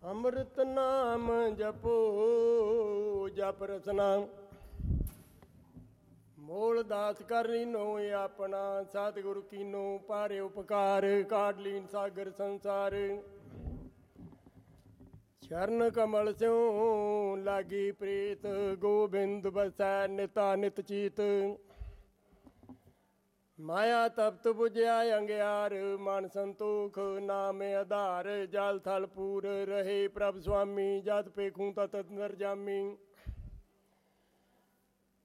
ਅੰਮ੍ਰਿਤ ਨਾਮ ਜਪੋ ਜਪ ਰਸਨਾ, ਮੋਲ ਦਾਸ ਕਰ ਲੀਨੋ ਆਪਣਾ, ਸਤਿਗੁਰੂ ਕੀਨੋ ਪਾਰੇ ਉਪਕਾਰ, ਕਾਢ ਲੀਨ ਸਾਗਰ ਸੰਸਾਰ। ਚਰਨ ਕਮਲ ਸਿਉ ਲਾਗੀ ਪ੍ਰੀਤ, ਗੋਬਿੰਦ ਬਸੈ ਨਿਤਾ ਨਿਤ ਚੀਤ। ਮਾਇਆ ਤਪਤ ਬੁਝਿਆ ਅੰਗਿਆਰ, ਮਨ ਸੰਤੋਖ ਨਾਮ ਆਧਾਰ। ਜਲ ਥਲ ਪੂਰ ਰਹੇ ਪ੍ਰਭ ਸੁਆਮੀ, ਜਤ ਪੇਖੂ ਤਤ ਅੰਦਰ ਜਾਮੀ।